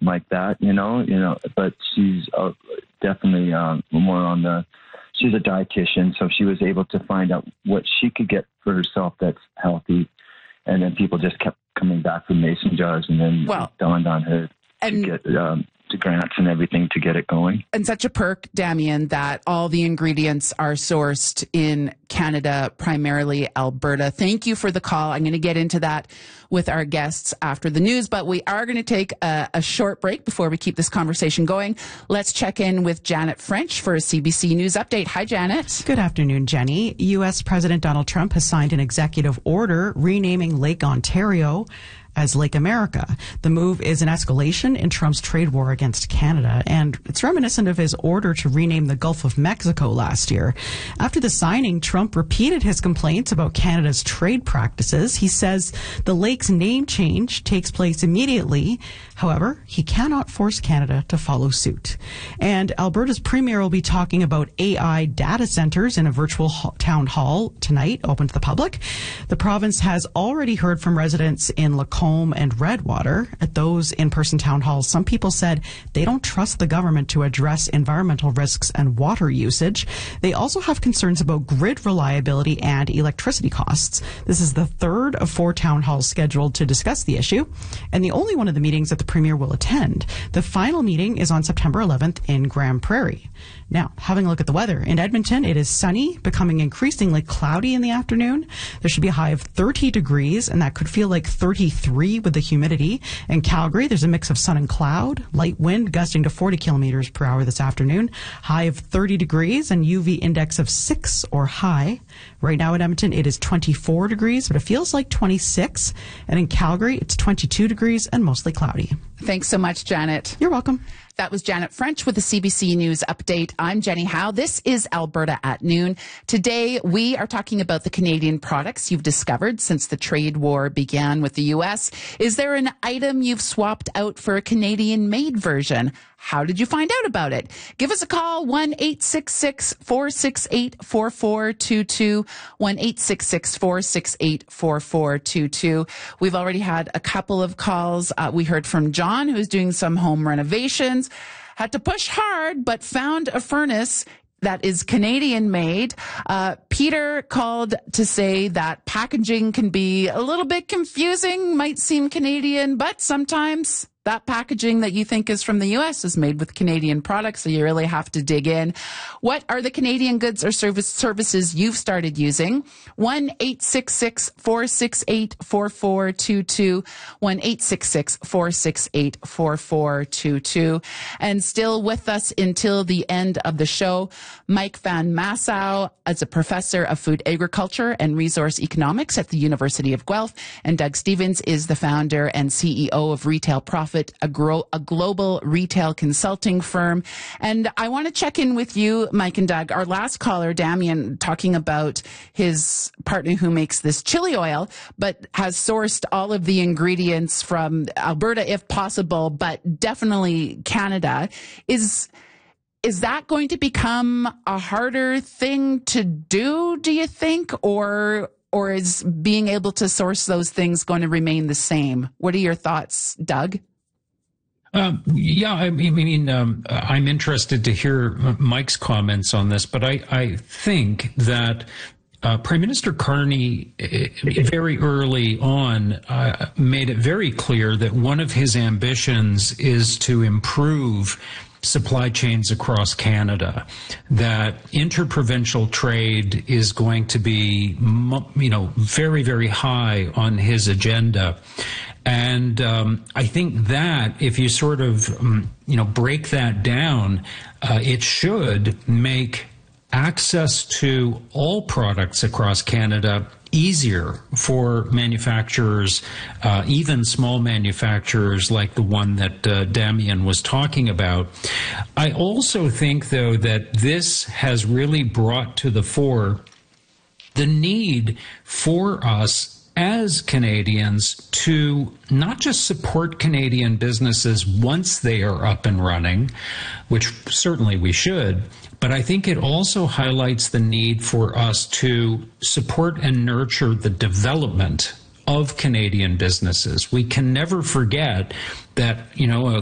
like that, but she's definitely more on she's a dietitian, so she was able to find out what she could get for herself that's healthy. And then people just kept coming back from mason jars, and then it dawned on her to get the grants and everything to get it going. And such a perk, Damien, that all the ingredients are sourced in Canada, primarily Alberta. Thank you for the call. I'm going to get into that with our guests after the news, but we are going to take a short break before we keep this conversation going. Let's check in with Janet French for a CBC News update. Hi, Janet. Good afternoon, Jenny. U.S. President Donald Trump has signed an executive order renaming Lake Ontario as Lake America. The move is an escalation in Trump's trade war against Canada, and it's reminiscent of his order to rename the Gulf of Mexico last year. After the signing, Trump repeated his complaints about Canada's trade practices. He says the lake's name change takes place immediately. However, he cannot force Canada to follow suit. And Alberta's premier will be talking about AI data centers in a virtual town hall tonight, open to the public. The province has already heard from residents in Lacombe and Redwater. At those in-person town halls, some people said they don't trust the government to address environmental risks and water usage. They also have concerns about grid reliability and electricity costs. This is the third of 4 town halls scheduled to discuss the issue, and the only one of the meetings that the premier will attend. The final meeting is on September 11th in Grande Prairie. Now, having a look at the weather. In Edmonton, it is sunny, becoming increasingly cloudy in the afternoon. There should be a high of 30 degrees, and that could feel like 33 with the humidity. In Calgary, there's a mix of sun and cloud, light wind gusting to 40 kilometers per hour this afternoon, high of 30 degrees, and UV index of 6 or high. Right now in Edmonton, it is 24 degrees, but it feels like 26. And in Calgary, it's 22 degrees and mostly cloudy. Thanks so much, Janet. You're welcome. That was Janet French with the CBC News update. I'm Jenny Howe. This is Alberta at Noon. Today, we are talking about the Canadian products you've discovered since the trade war began with the U.S. Is there an item you've swapped out for a Canadian-made version? How did you find out about it? Give us a call, 1-866-468-4422, 1-866-468-4422. We've already had a couple of calls. We heard from John, who's doing some home renovations, had to push hard, but found a furnace that is Canadian made. Peter called to say that packaging can be a little bit confusing, might seem Canadian, but sometimes that packaging that you think is from the U.S. is made with Canadian products, so you really have to dig in. What are the Canadian goods or services you've started using? 1-866-468-4422, 1-866-468-4422. And still with us until the end of the show, Mike Van Massow is a professor of food agriculture and resource economics at the University of Guelph, and Doug Stevens is the founder and CEO of Retail Profit, a global retail consulting firm. And I want to check in with you, Mike and Doug. Our last caller, Damien, talking about his partner who makes this chili oil, but has sourced all of the ingredients from Alberta, if possible, but definitely Canada. Is that going to become a harder thing to do you think? Or is being able to source those things going to remain the same? What are your thoughts, Doug? I'm interested to hear Mike's comments on this, but I think that Prime Minister Carney very early on made it very clear that one of his ambitions is to improve supply chains across Canada, that interprovincial trade is going to be, very, very high on his agenda. And I think that if you sort of, break that down, it should make access to all products across Canada easier for manufacturers, even small manufacturers like the one that Damien was talking about. I also think, though, that this has really brought to the fore the need for us as Canadians to not just support Canadian businesses once they are up and running, which certainly we should, but I think it also highlights the need for us to support and nurture the development of Canadian businesses. We can never forget that,